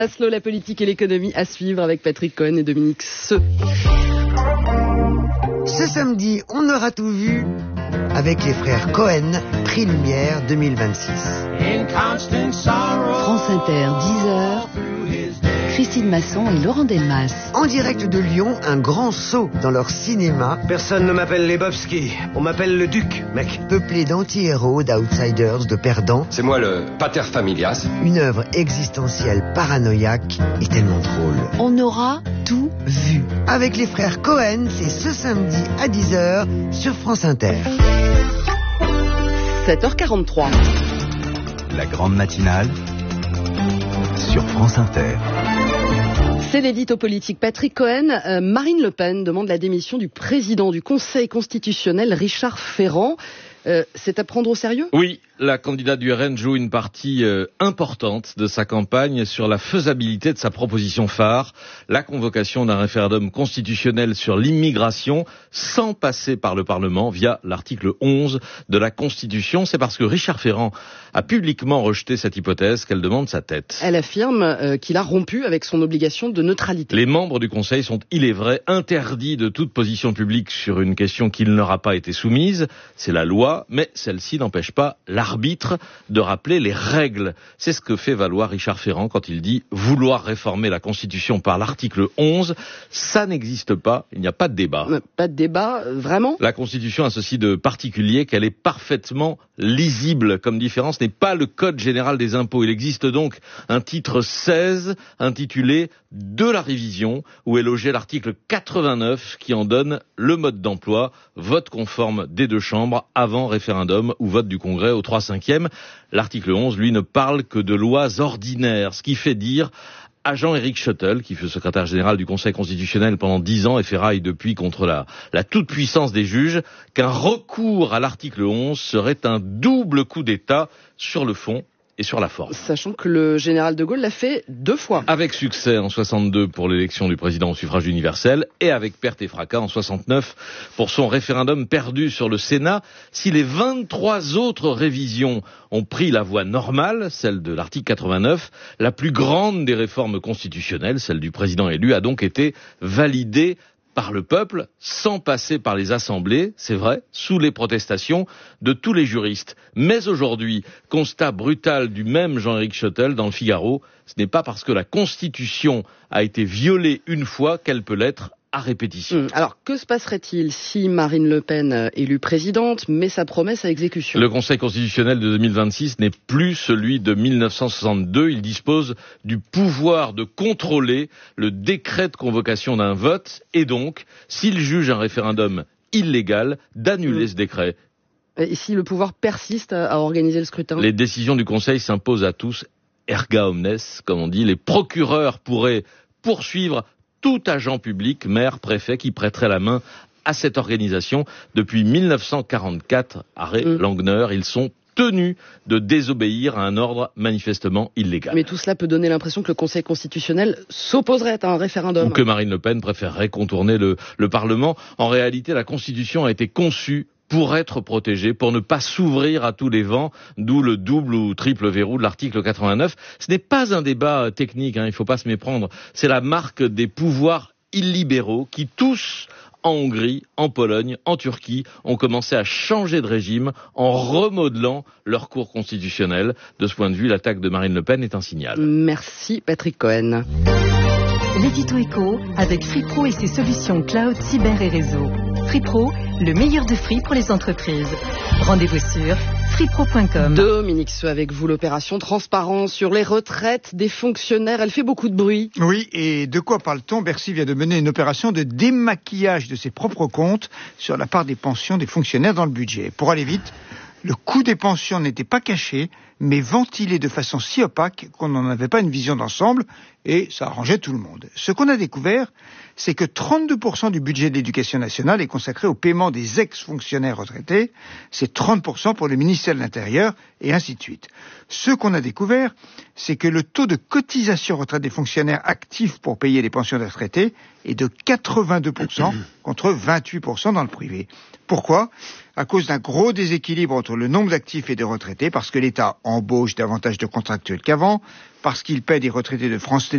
Aslo, la politique et l'économie à suivre avec Patrick Cohen et Dominique Seux. Ce samedi, on aura tout vu avec les frères Cohen, Prix Lumière 2026. France Inter, 10h. Christine Masson et Laurent Delmas. En direct de Lyon, un grand saut dans leur cinéma. Personne ne m'appelle Lebowski, on m'appelle le Duc, mec. Peuplé d'anti-héros, d'outsiders, de perdants. C'est moi le pater familias. Une œuvre existentielle paranoïaque et tellement drôle. On aura tout vu. Avec les frères Cohen, c'est ce samedi à 10h sur France Inter. 7h43. La grande matinale sur France Inter. C'est l'édito politique. Patrick Cohen, Marine Le Pen demande la démission du président du Conseil constitutionnel, Richard Ferrand. C'est à prendre au sérieux ? Oui, la candidate du RN joue une partie importante de sa campagne sur la faisabilité de sa proposition phare, la convocation d'un référendum constitutionnel sur l'immigration sans passer par le Parlement via l'article 11 de la Constitution. C'est parce que Richard Ferrand a publiquement rejeté cette hypothèse qu'elle demande sa tête. Elle affirme qu'il a rompu avec son obligation de neutralité. Les membres du Conseil sont, il est vrai, interdits de toute position publique sur une question qui ne leur a pas été soumise. C'est la loi, mais celle-ci n'empêche pas l'arbitre de rappeler les règles. C'est ce que fait valoir Richard Ferrand quand il dit vouloir réformer la Constitution par l'article 11. Ça n'existe pas, il n'y a pas de débat. Pas de débat, vraiment ? La Constitution a ceci de particulier qu'elle est parfaitement lisible. Comme différence n'est pas le Code général des impôts. Il existe donc un titre 16 intitulé « De la révision » où est logé l'article 89 qui en donne le mode d'emploi, vote conforme des deux chambres avant référendum ou vote du Congrès au 3/5. L'article 11, lui, ne parle que de lois ordinaires, ce qui fait dire à Jean-Éric Schottel, qui fut secrétaire général du Conseil constitutionnel pendant 10 ans et ferraille depuis contre la toute-puissance des juges, qu'un recours à l'article 11 serait un double coup d'État sur le fond et sur la forme. Sachant que le général de Gaulle l'a fait 2 fois. Avec succès en 62 pour l'élection du président au suffrage universel et avec perte et fracas en 69 pour son référendum perdu sur le Sénat. Si les 23 autres révisions ont pris la voie normale, celle de l'article 89, la plus grande des réformes constitutionnelles, celle du président élu, a donc été validée par le peuple, sans passer par les assemblées, c'est vrai, sous les protestations de tous les juristes. Mais aujourd'hui, constat brutal du même Jean-Éric Schottel dans le Figaro, ce n'est pas parce que la Constitution a été violée une fois qu'elle peut l'être à répétition. Alors, que se passerait-il si Marine Le Pen, élue présidente, met sa promesse à exécution ? Le Conseil constitutionnel de 2026 n'est plus celui de 1962. Il dispose du pouvoir de contrôler le décret de convocation d'un vote et donc, s'il juge un référendum illégal, d'annuler ce décret. Et si le pouvoir persiste à organiser le scrutin ? Les décisions du Conseil s'imposent à tous, erga omnes, comme on dit. Les procureurs pourraient poursuivre tout agent public, maire, préfet, qui prêterait la main à cette organisation. Depuis 1944, arrêt Langner, ils sont tenus de désobéir à un ordre manifestement illégal. Mais tout cela peut donner l'impression que le Conseil constitutionnel s'opposerait à un référendum. Ou que Marine Le Pen préférerait contourner le Parlement. En réalité, la Constitution a été conçue pour être protégé, pour ne pas s'ouvrir à tous les vents, d'où le double ou triple verrou de l'article 89. Ce n'est pas un débat technique, il ne faut pas se méprendre. C'est la marque des pouvoirs illibéraux qui tous, en Hongrie, en Pologne, en Turquie, ont commencé à changer de régime en remodelant leur cour constitutionnelle. De ce point de vue, l'attaque de Marine Le Pen est un signal. Merci Patrick Cohen. L'édito éco avec FreePro et ses solutions cloud, cyber et réseau. FreePro, le meilleur de Free pour les entreprises. Rendez-vous sur freepro.com. Dominique Seux avec vous, l'opération transparence sur les retraites des fonctionnaires. Elle fait beaucoup de bruit. Oui, et de quoi parle-t-on ? Bercy vient de mener une opération de démaquillage de ses propres comptes sur la part des pensions des fonctionnaires dans le budget. Pour aller vite, le coût des pensions n'était pas caché, mais ventilé de façon si opaque qu'on n'en avait pas une vision d'ensemble, et ça arrangeait tout le monde. Ce qu'on a découvert, c'est que 32% du budget de l'éducation nationale est consacré au paiement des ex-fonctionnaires retraités, c'est 30% pour le ministère de l'Intérieur, et ainsi de suite. Ce qu'on a découvert, c'est que le taux de cotisation retraite des fonctionnaires actifs pour payer les pensions des retraités est de 82% contre 28% dans le privé. Pourquoi ? À cause d'un gros déséquilibre entre le nombre d'actifs et de retraités, parce que l'État embauche davantage de contractuels qu'avant, parce qu'il paie des retraités de France